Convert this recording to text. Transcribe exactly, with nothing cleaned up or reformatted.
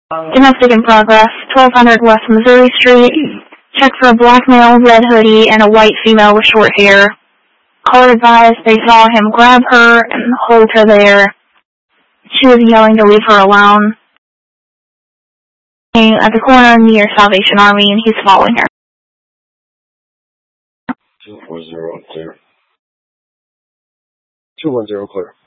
Domestic in progress, twelve hundred West Missouri Street. Check for a black male, red hoodie, and a white female with short hair. Caller advised they saw him grab her and hold her there. She was yelling to leave her alone. At the corner near Salvation Army, and he's following her. two four zero clear. two one zero clear.